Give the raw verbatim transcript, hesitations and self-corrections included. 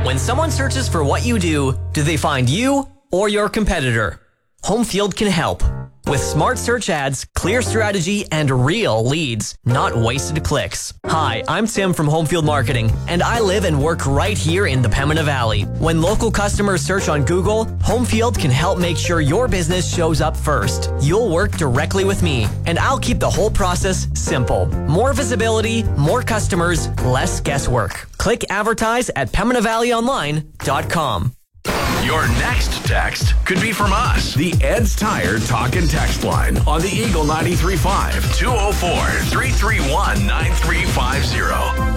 When someone searches for what you do, do they find you or your competitor? Homefield can help. With smart search ads, clear strategy, and real leads, not wasted clicks. Hi, I'm Tim from Homefield Marketing, and I live and work right here in the Pembina Valley. When local customers search on Google, Homefield can help make sure your business shows up first. You'll work directly with me, and I'll keep the whole process simple. More visibility, more customers, less guesswork. Click advertise at pembina valley online dot com. Your next text could be from us. The Ed's Tire Talk and Text line on the Eagle ninety-three point five, two oh four, three three one, nine three five zero.